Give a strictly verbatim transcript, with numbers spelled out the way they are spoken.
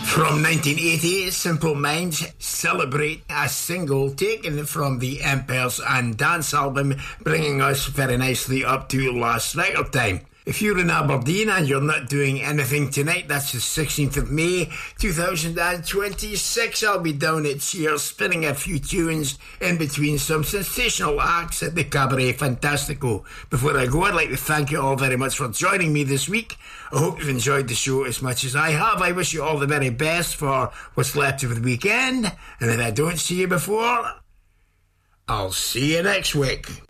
From nineteen eighty, Simple Minds celebrate a single taken from the Empires and Dance album, bringing us very nicely up to last record time. If you're in Aberdeen and you're not doing anything tonight, that's the sixteenth of May two thousand twenty-six. I'll be down at Cheers spinning a few tunes in between some sensational acts at the Cabaret Fantastico. Before I go, I'd like to thank you all very much for joining me this week. I hope you've enjoyed the show as much as I have. I wish you all the very best for what's left of the weekend, and if I don't see you before, I'll see you next week.